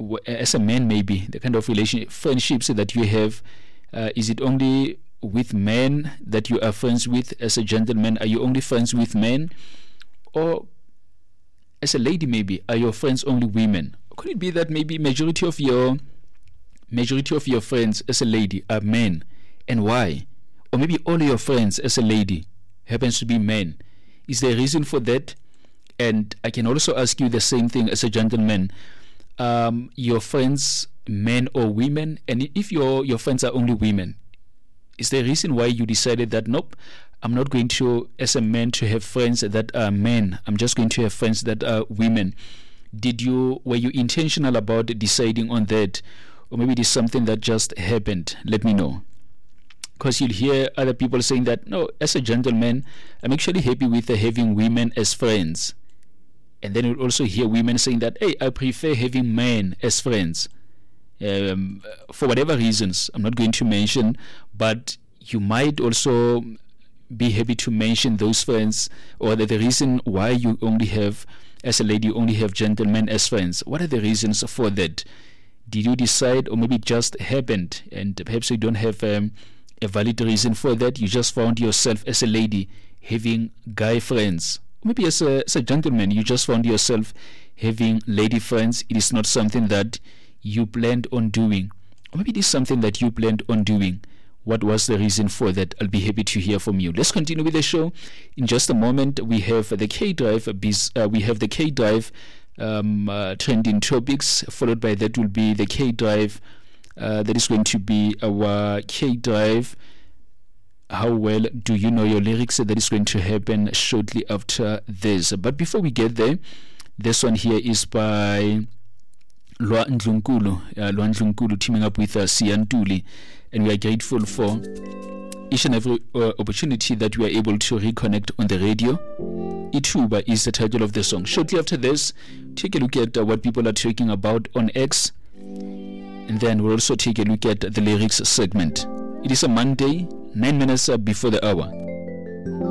as a man, maybe the kind of friendships that you have, is it only with men that you are friends with? As a gentleman, are you only friends with men? Or as a lady, maybe, are your friends only women? Could it be that maybe majority of your friends as a lady are men? And why? Or maybe all your friends as a lady happens to be men. Is there a reason for that? And I can also ask you the same thing as a gentleman. Your friends, men or women? And if your friends are only women, is there a reason why you decided that, nope, I'm not going to, as a man, to have friends that are men. I'm just going to have friends that are women. Were you intentional about deciding on that? Or maybe it is something that just happened? Let me know. Because you'll hear other people saying that, no, as a gentleman, I'm actually happy with having women as friends. And then you'll also hear women saying that, hey, I prefer having men as friends. For whatever reasons, I'm not going to mention, but you might also be happy to mention those friends, or the reason why you only have, as a lady, you only have gentlemen as friends. What are the reasons for that? Did you decide, or maybe it just happened, and perhaps you don't have a valid reason for that? You just found yourself as a lady having guy friends. Maybe as a gentleman, you just found yourself having lady friends. It is not something that you planned on doing. Or maybe it is something that you planned on doing. What was the reason for that? I'll be happy to hear from you. Let's continue with the show. In just a moment, we have the K-Drive. Trending topics. Followed by that will be the K-Drive. That is going to be our K-Drive. How well do you know your lyrics? That is going to happen shortly after this. But before we get there, this one here is by Lwa Ndlunkulu teaming up with Siyantuli, and we are grateful for each and every opportunity that we are able to reconnect on the radio. Ituba is the title of the song. Shortly after this, take a look at what people are talking about on X, and then we'll also take a look at the lyrics segment. It is a Monday, 9 minutes before the hour.